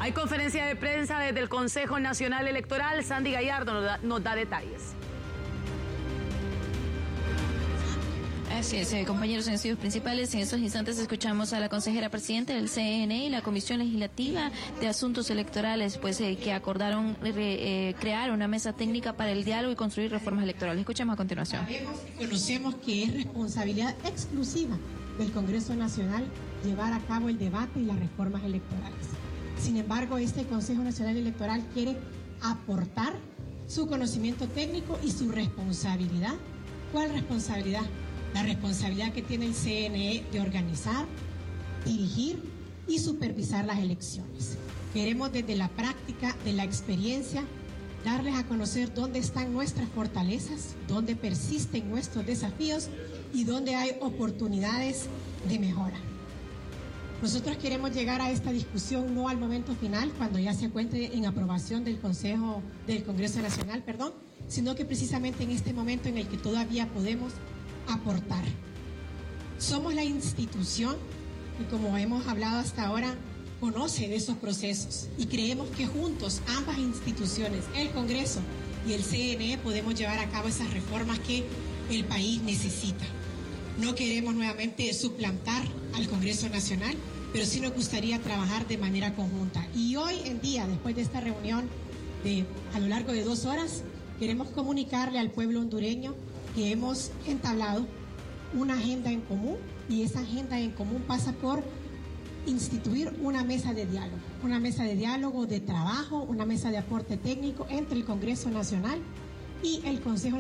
Hay conferencia de prensa desde el Consejo Nacional Electoral. Sandy Gallardo nos da detalles. Así es, compañeros en estudios principales. En estos instantes escuchamos a la consejera presidenta del CNE y la Comisión Legislativa de Asuntos Electorales, pues que acordaron crear una mesa técnica para el diálogo y construir reformas electorales. Escuchamos a continuación. Conocemos que es responsabilidad exclusiva del Congreso Nacional llevar a cabo el debate y las reformas electorales. Sin embargo, este Consejo Nacional Electoral quiere aportar su conocimiento técnico y su responsabilidad. ¿Cuál responsabilidad? La responsabilidad que tiene el CNE de organizar, dirigir y supervisar las elecciones. Queremos desde la práctica, de la experiencia, darles a conocer dónde están nuestras fortalezas, dónde persisten nuestros desafíos y dónde hay oportunidades de mejora. Nosotros queremos llegar a esta discusión no al momento final, cuando ya se encuentre en aprobación del Congreso Nacional, sino que precisamente en este momento en el que todavía podemos aportar. Somos la institución que, como hemos hablado hasta ahora, conoce de esos procesos y creemos que juntos, ambas instituciones, el Congreso y el CNE, podemos llevar a cabo esas reformas que el país necesita. No queremos nuevamente suplantar al Congreso Nacional, pero sí nos gustaría trabajar de manera conjunta. Y hoy en día, después de esta reunión a lo largo de 2 horas, queremos comunicarle al pueblo hondureño que hemos entablado una agenda en común, y esa agenda en común pasa por instituir una mesa de diálogo de trabajo, una mesa de aporte técnico entre el Congreso Nacional y el Consejo